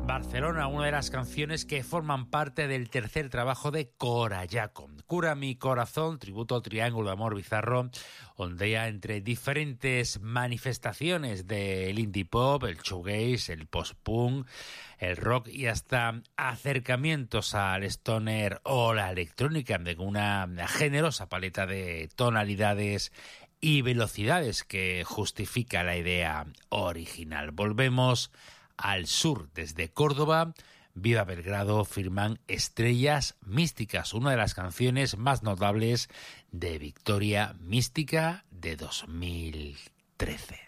Barcelona, una de las canciones que forman parte del tercer trabajo de Corayaco. Cura mi corazón, tributo al triángulo de amor bizarro, ondea entre diferentes manifestaciones del indie pop, el shoegaze, el post-punk, el rock y hasta acercamientos al stoner o la electrónica, con una generosa paleta de tonalidades y velocidades que justifica la idea original. Volvemos al sur, desde Córdoba, Viva Belgrado, firman Estrellas Místicas, una de las canciones más notables de Victoria Mística de 2013.